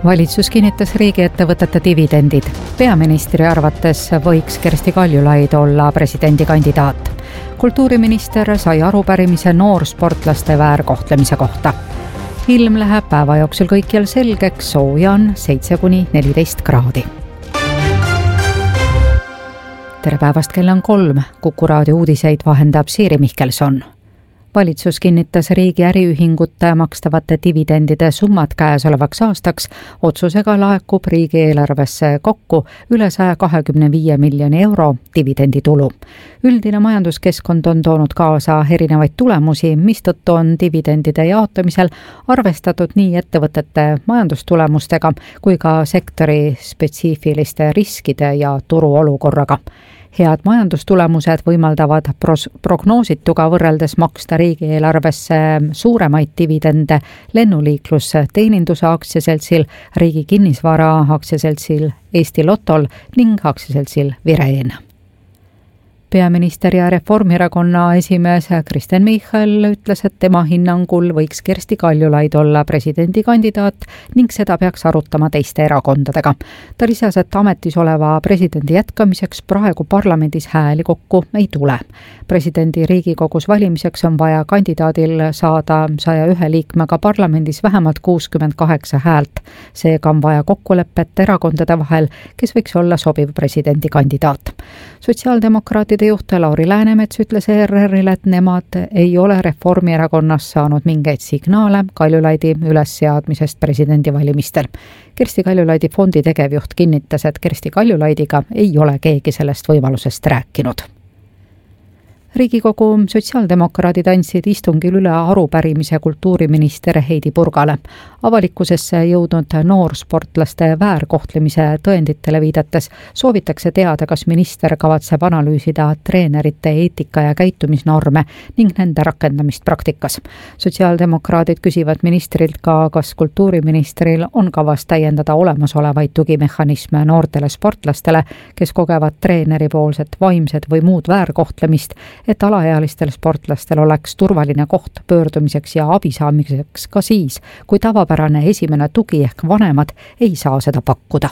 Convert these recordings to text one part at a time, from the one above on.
Valitsus kinnitas riigiettevõtete dividendid. Peaministri arvates võiks Kersti Kaljulaid olla presidendikandidaat. Kultuuriminister sai arupärimise noorsportlaste väärkohtlemise kohta. Ilm läheb päeva jooksul kõikjal selgeks, sooja on 7–14 kraadi. Tere päevast, kell on 3. Kuku raadio uudiseid vahendab Siiri Mihkelson. Valitsus kinnitas riigi äriühingute makstavate dividendide summad käesolevaks aastaks. Otsusega laekub riigieelarvesse kokku üle 125 miljoni euro dividenditulu. Üldine majanduskeskkond on toonud kaasa erinevaid tulemusi, mistõttu on dividendide jaotamisel arvestatud nii ettevõtete majandustulemustega kui ka sektori spetsiifiliste riskide ja turuolukorraga. Head majandustulemused võimaldavad prognoosituga võrreldes maksta riigieelarvesse suuremaid dividende lennuliikluse teeninduse aktsiaseltsil, riigi kinnisvara aktsiaseltsil Eesti Lotol ning aktsiaseltsil Vireen. Peaminister ja Reformierakonna esimees Kristen Michal ütles, et tema hinnangul võiks Kersti Kaljulaid olla presidendikandidaat ning seda peaks arutama teiste erakondadega. Ta lisas, et ametis oleva presidendi jätkamiseks praegu parlamendis hääli kokku ei tule. Presidendi Riigikogus valimiseks on vaja kandidaadil saada 101 liikmega parlamendis vähemalt 68 häält. Seega on vaja kokkulepet erakondade vahel, kes võiks olla sobiv presidendikandidaat. Sotsiaaldemokraatide juht Lauri Läänemets ütles ERR-ile, et nemad ei ole Reformierakonnas saanud mingeid signaale Kaljulaidi ülesseadmisest presidendivalimistel. Kersti Kaljulaidi fondi tegevjuht kinnitas, et Kersti Kaljulaidiga ei ole keegi sellest võimalusest rääkinud. Riigikogu sotsiaaldemokraadid andsid istungil üle arupärimise kultuuriminister Heidy Purgale. Avalikkusesse jõudnud noorsportlaste väärkohtlemise tõenditele viidates soovitakse teada, kas minister kavatseb analüüsida treenerite eetika- ja käitumisnorme ning nende rakendamist praktikas. Sotsiaaldemokraadid küsivad ministrilt ka, kas kultuuriministril on kavas täiendada olemasolevaid tugimehhanisme noortele sportlastele, kes kogevad treeneripoolset vaimset või muud väärkohtlemist, et alaealistel sportlastel oleks turvaline koht pöördumiseks ja abi saamiseks ka siis, kui tavapärane esimene tugi ehk vanemad ei saa seda pakkuda.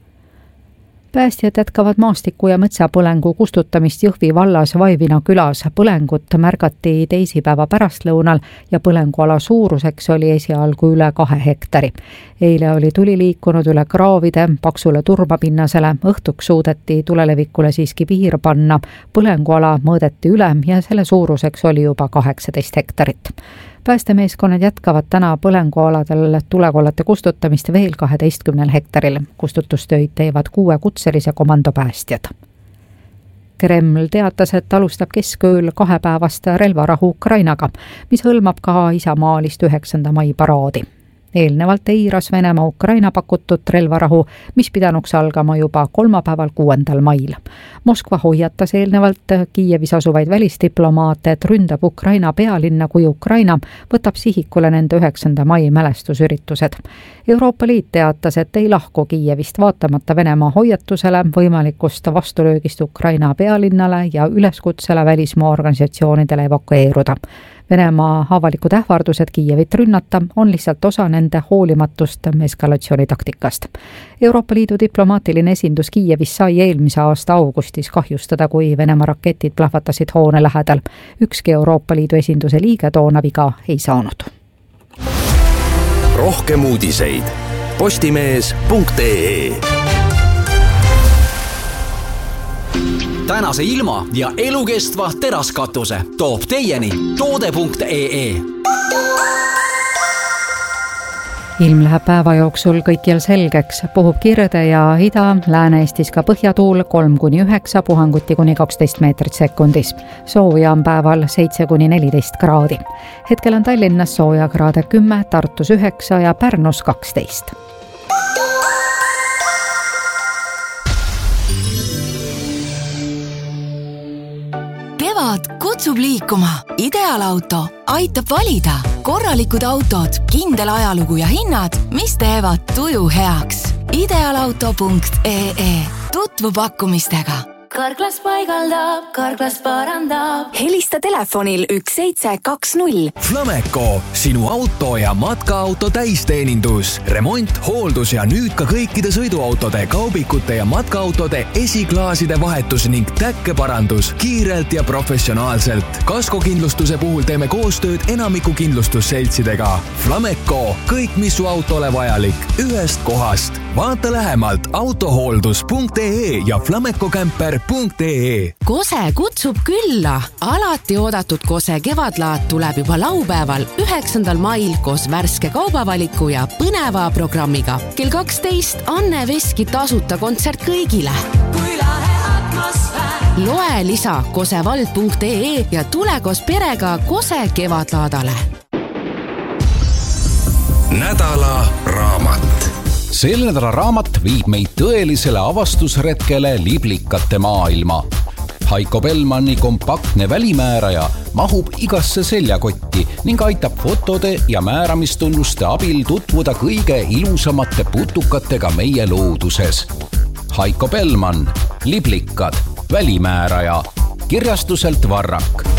Päästjad jätkavad maastiku- ja mõtsapõlengu kustutamist Jõhvi vallas Vaivina külas. Põlengut märgati teisipäeva pärastlõunal ja põlenguala suuruseks oli esialgu üle 2 hektari. Eile oli tuli liikunud üle kraavide paksule turbapinnasele, õhtuks suudeti tulelevikule siiski piir panna. Põlenguala mõõdeti üle ja selle suuruseks oli juba 18 hektarit. Päästemeeskonnad jätkavad täna põlengualadel tulekollete kustutamist veel 12 hektaril. Kustutustöid teevad 6 kutselise komandopäästjad. Kreml teatas, et alustab keskööl 2-päevast relvarahu Ukrainaga, mis hõlmab ka isamaalist 9. mai paraadi. Eelnevalt eiras Venemaa Ukraina pakutud relvarahu, mis pidanuks algama juba kolmapäeval 6. mail. Moskva hoiatas eelnevalt Kiievis asuvaid välisdiplomaate, et ründab Ukraina pealinna, kui Ukraina võtab sihikule nende 9. mai mälestusüritused. Euroopa Liit teatas, et ei lahku Kiievist vaatamata Venemaa hoiatusele võimalikust vastulöögist Ukraina pealinnale ja üleskutsele välismaa organisatsioonidele evakueeruda. Venemaa avalikud ähvardused Kiievit rünnata on lihtsalt osa nende hoolimatust eskalatsioonitaktikast. Euroopa Liidu diplomaatiline esindus Kiievis sai eelmise aasta augustis kahjustada, kui Venemaa raketid plahvatasid hoone lähedal. Ükski Euroopa Liidu esinduse liige toona viga ei saanud. Rohkem uudiseid postimees.ee. Tänase ilma ja elukestva teraskatuse toob teieni toode.ee. Ilm läheb päeva jooksul kõikjal selgeks, puhub kirde ja ida, Lääne-Eestis ka põhjatuul 3–9, puhanguti kuni 12 meetrit sekundis. Sooja on päeval 7–14 kraadi. Hetkel on Tallinnas sooja kraade 10, Tartus 9 ja Pärnus 12. Kevad kutsub liikuma. Ideaalauto aitab valida. Korralikud autod, kindel ajalugu ja hinnad, mis teevad tuju heaks. Ideaalauto.ee. Tutvu pakkumistega. Karklas paigaldab, Karklas parandab. Helista telefonil 1720. Flameco, sinu auto ja matkaauto täisteenindus, remont, hooldus ja nüüd ka kõikide sõiduautode, kaubikute ja matkaautode esiklaaside vahetus ning täkkeparandus kiirelt ja professionaalselt. Kaskokindlustuse puhul teeme koostööd enamiku kindlustusseltsidega. Flameco, kõik mis su autole vajalik, ühest kohast. Vaata lähemalt autohooldus.ee ja flamecocamper.ee. Kose kutsub külla. Alati oodatud Kose kevadlaat tuleb juba laupäeval 9. mail koos värske kaubavaliku ja põneva programmiga. Kell 12 Anne Veski tasuta kontsert kõigile. Kui lahe atmosfäär. Loe lisa kosevald.ee ja tule koos perega Kose kevadlaadale. Nädala raamat. Selle nädala raamat viib meid tõelisele avastusretkele liblikate maailma. Heiko Bellmanni kompaktne välimääraja mahub igasse seljakotti ning aitab fotode ja määramistunnuste abil tutvuda kõige ilusamate putukatega meie looduses. Heiko Bellmann, liblikad, välimääraja, kirjastuselt Varrak.